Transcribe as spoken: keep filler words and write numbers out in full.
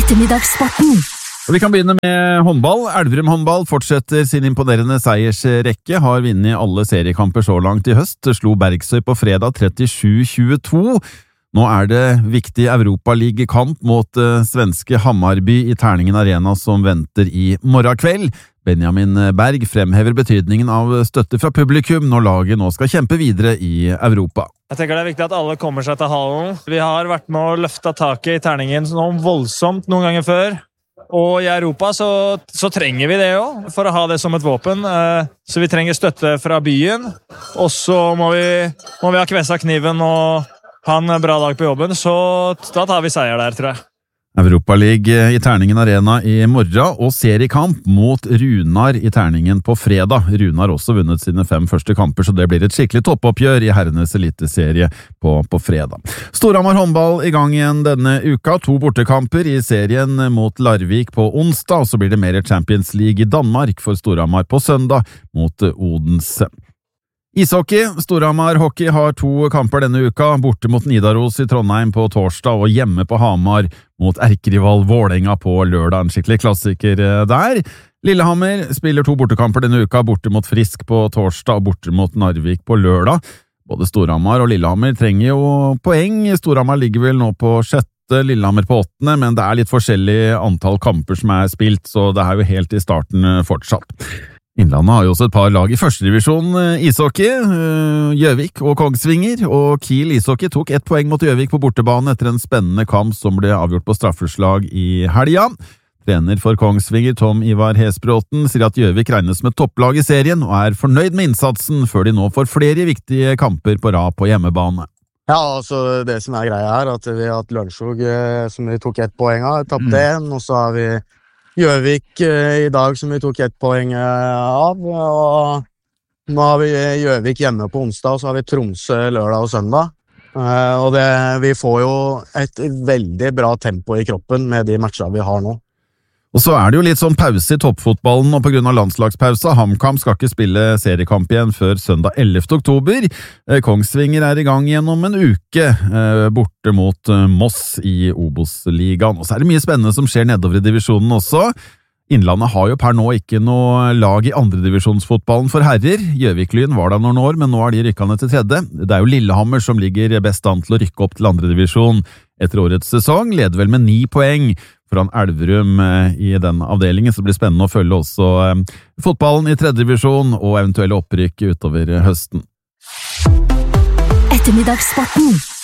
Ettermiddagssporten. Og vi kan begynne med håndball. Elverum håndball fortsetter sin imponerende seiersrekke, har vunnet alle seriekamper så langt i høst, slo Bergsøy på fredag trettisju tjueto. Nå er det viktig Europaligakamp mot uh, svenske Hammarby i Terningen Arena som venter i morgen kveld. Benjamin Berg fremhever betydningen av støtte fra publikum når laget nå skal kjempe videre i Europa. Jeg tenker det er viktig at alle kommer seg til hallen. Vi har vært med å løfte taket i Terningen noe voldsomt noen ganger før. Og i Europa så, så trenger vi det jo, for å ha det som et våpen. Så vi trenger støtte fra byen, og så må vi, må vi ha kvessa kniven og ha en bra dag på jobben, så da tar vi seier der, tror jeg. Europaliga i Terningen Arena i morgen, og seriekamp mot Runar i Terningen på fredag. Runar har også vunnet sine fem første kamper, så det blir et skikkelig toppoppgjør i herrenes eliteserie på, på fredag. Storhamar håndball i gang igjen denne uka, to bortekamper i serien mot Larvik på onsdag, og så blir det mer Champions League i Danmark for Storhamar på søndag mot Odense. Ishockey. Storhamar Hockey har to kamper denne uka, borte mot Nidaros i Trondheim på torsdag og hjemme på Hamar mot erkerival Vålerenga på lørdag, en skikkelig klassiker der. Lillehammer spiller to bortekamper denne uka, borte mot Frisk på torsdag og borte mot Narvik på lørdag. Både Storhamar og Lillehammer trenger jo poeng. Storhamar ligger vel nå på sjette, Lillehammer på åttende, men det er litt forskjellig antall kamper som er spilt, så det er jo helt i starten fortsatt. Innlandet har jo også et par lag i første divisjon ishockey, Gjøvik og Kongsvinger, og Kiel ishockey tok ett poeng mot Gjøvik på bortebane etter en spennende kamp som ble avgjort på straffeslag i helga. Trener for Kongsvinger, Tom Ivar Hesbråten, sier at Gjøvik regnes som et topplag i serien og er fornøyd med innsatsen før de nå får flere viktige kamper på rad på hjemmebane. Ja, altså det som er greia her, at vi har hatt Lørenskog som vi tok ett poeng av, tappte en, og så har vi Gjøvik i dag som vi tok ett poeng av, og nå har vi Gjøvik hjemme på onsdag, og så har vi Tromsø lørdag og søndag. Og det, vi får jo et veldig bra tempo i kroppen med de matchene vi har nå. Og så er det jo litt sånn pause i toppfotballen, og på grunn av landslagspausa, HamKam skal ikke spille seriekamp igjen før søndag ellevte oktober. Kongsvinger er i gang gjennom en uke borte mot Moss i Obos-ligaen. Og så er det mye spennende som skjer nedover i divisjonen også. Innlandet har jo per nå ikke noe lag i andredivisjonsfotballen for herrer. Gjøvik-Lyn var da noen år, men nå er de rykkende til tredje. Det er jo Lillehammer som ligger best an til å rykke opp til andredivisjon etter årets sesong, leder vel med ni poeng foran Elverum i den avdelingen, så det blir spennende å følge også fotballen i tredje divisjon og eventuelle opprykk utover høsten. Ettermiddagssporten.